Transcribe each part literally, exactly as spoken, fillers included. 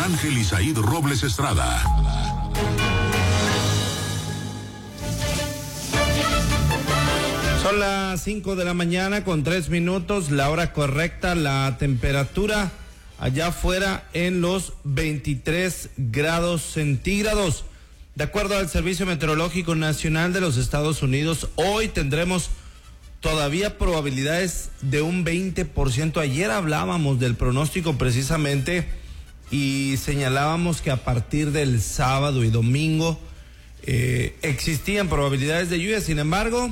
Ángel Isaíd Robles Estrada. Son las cinco de la mañana con tres minutos, la hora correcta, la temperatura allá afuera en los veintitrés grados centígrados. De acuerdo al Servicio Meteorológico Nacional de los Estados Unidos, hoy tendremos todavía probabilidades de un veinte por ciento. Ayer hablábamos del pronóstico precisamente y señalábamos que a partir del sábado y domingo eh, existían probabilidades de lluvia. Sin embargo,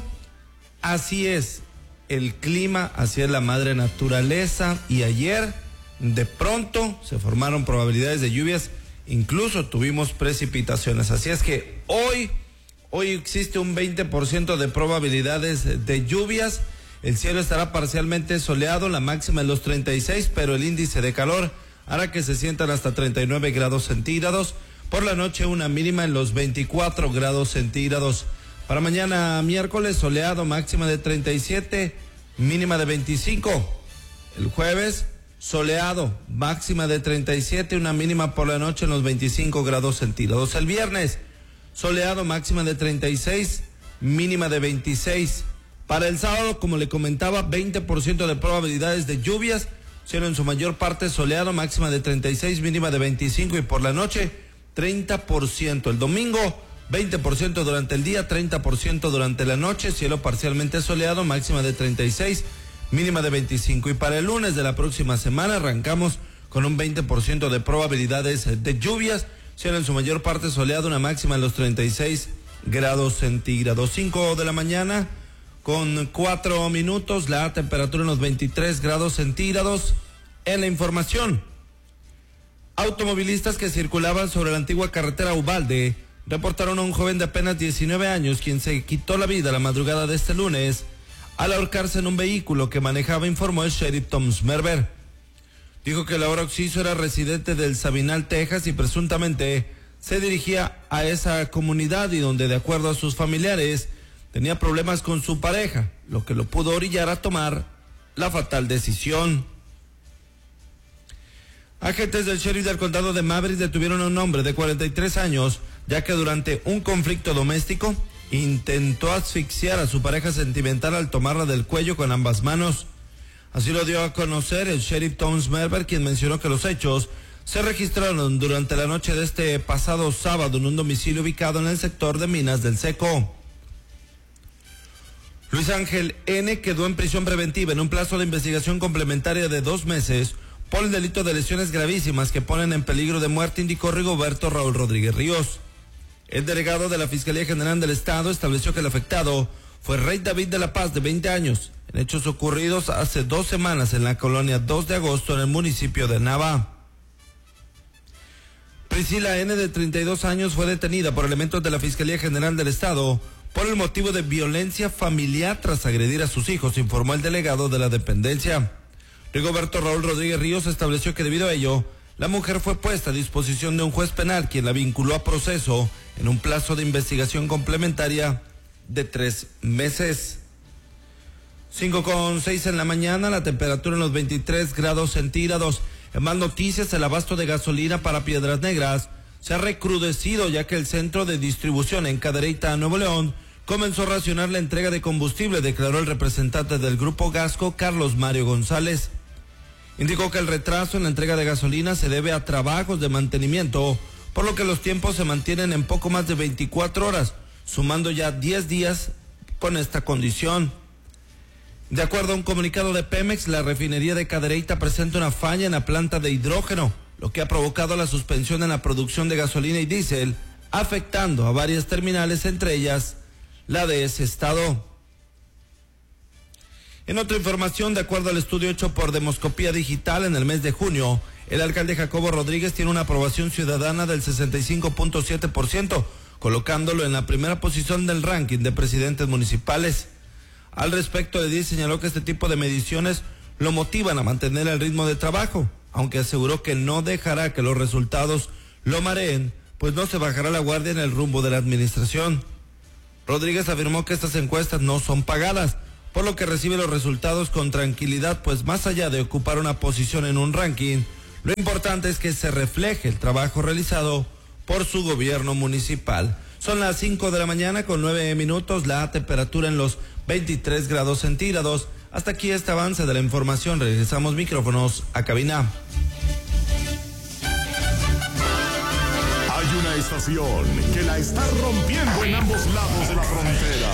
así es el clima, así es la madre naturaleza, y ayer de pronto se formaron probabilidades de lluvias, incluso tuvimos precipitaciones. Así es que hoy, hoy existe un veinte por ciento de probabilidades de lluvias. El cielo estará parcialmente soleado, la máxima en los treinta y seis, pero el índice de calor hará que se sientan hasta treinta y nueve grados centígrados. Por la noche una mínima en los veinticuatro grados centígrados. Para mañana miércoles soleado, máxima de treinta y siete, mínima de veinticinco. El jueves soleado, máxima de treinta y siete, una mínima por la noche en los veinticinco grados centígrados. El viernes soleado, máxima de treinta y seis, mínima de veintiséis. Para el sábado, como le comentaba, veinte por ciento de probabilidades de lluvias, cielo en su mayor parte soleado, máxima de treinta y seis, mínima de veinticinco, y por la noche treinta por ciento. El domingo veinte por ciento durante el día, treinta por ciento durante la noche, cielo parcialmente soleado, máxima de treinta y seis, mínima de veinticinco. Y para el lunes de la próxima semana arrancamos con un veinte por ciento de probabilidades de lluvias, cielo en su mayor parte soleado, una máxima en los treinta y seis grados centígrados. cinco de la mañana con cuatro minutos, la temperatura en los veintitrés grados centígrados. En la información, automovilistas que circulaban sobre la antigua carretera Uvalde reportaron a un joven de apenas diecinueve años quien se quitó la vida la madrugada de este lunes al ahorcarse en un vehículo que manejaba, informó el sheriff Tom Smerber. Dijo que el ahora occiso era residente del Sabinal, Texas, y presuntamente se dirigía a esa comunidad y donde, de acuerdo a sus familiares, tenía problemas con su pareja, lo que lo pudo orillar a tomar la fatal decisión. Agentes del sheriff del condado de Maverick detuvieron a un hombre de cuarenta y tres años, ya que durante un conflicto doméstico intentó asfixiar a su pareja sentimental al tomarla del cuello con ambas manos. Así lo dio a conocer el sheriff Tom Smerber, quien mencionó que los hechos se registraron durante la noche de este pasado sábado en un domicilio ubicado en el sector de Minas del Seco. Luis Ángel N. quedó en prisión preventiva en un plazo de investigación complementaria de dos meses por el delito de lesiones gravísimas que ponen en peligro de muerte, indicó Rigoberto Raúl Rodríguez Ríos. El delegado de la Fiscalía General del Estado estableció que el afectado fue Rey David de la Paz, de veinte años, en hechos ocurridos hace dos semanas en la colonia dos de agosto en el municipio de Nava. Priscila N., de treinta y dos años, fue detenida por elementos de la Fiscalía General del Estado por el motivo de violencia familiar tras agredir a sus hijos, informó el delegado de la dependencia. Rigoberto Raúl Rodríguez Ríos estableció que debido a ello, la mujer fue puesta a disposición de un juez penal, quien la vinculó a proceso en un plazo de investigación complementaria de tres meses. Cinco con seis en la mañana, la temperatura en los veintitrés grados centígrados. En más noticias, el abasto de gasolina para Piedras Negras se ha recrudecido, ya que el centro de distribución en Cadereyta, Nuevo León, comenzó a racionar la entrega de combustible, declaró el representante del Grupo Gasco, Carlos Mario González. Indicó que el retraso en la entrega de gasolina se debe a trabajos de mantenimiento, por lo que los tiempos se mantienen en poco más de veinticuatro horas, sumando ya diez días con esta condición. De acuerdo a un comunicado de Pemex, la refinería de Cadereyta presenta una falla en la planta de hidrógeno, lo que ha provocado la suspensión en la producción de gasolina y diésel, afectando a varias terminales, entre ellas la de ese estado. En otra información, de acuerdo al estudio hecho por Demoscopía Digital en el mes de junio, el alcalde Jacobo Rodríguez tiene una aprobación ciudadana del sesenta y cinco punto siete por ciento, colocándolo en la primera posición del ranking de presidentes municipales. Al respecto, Edil señaló que este tipo de mediciones lo motivan a mantener el ritmo de trabajo, aunque aseguró que no dejará que los resultados lo mareen, pues no se bajará la guardia en el rumbo de la administración. Rodríguez afirmó que estas encuestas no son pagadas, por lo que recibe los resultados con tranquilidad, pues más allá de ocupar una posición en un ranking, Lo importante es que se refleje el trabajo realizado por su gobierno municipal. Son las cinco de la mañana con nueve minutos, la temperatura en los veintitrés grados centígrados. Hasta aquí este avance de la información. Regresamos micrófonos a cabina. Hay una estación que la está rompiendo en ambos lados de la frontera.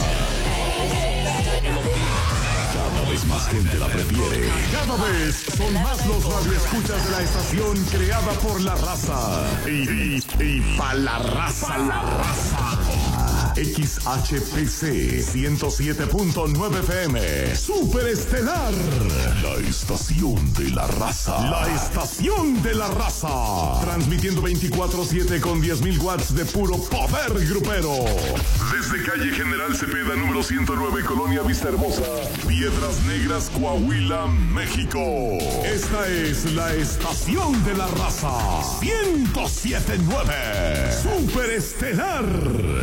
Cada vez más gente la prefiere. Cada vez son más los radioescuchas de la estación creada por la raza. Y, y, y pa' la raza. Pa' la raza. X H P C ciento siete punto nueve F M. Superestelar. La estación de la raza. La estación de la raza. Transmitiendo veinticuatro siete con diez mil watts de puro poder grupero. Desde calle General Cepeda, número ciento nueve, Colonia Vista Hermosa, Piedras Negras, Coahuila, México. Esta es la estación de la raza. ciento siete punto nueve. Superestelar.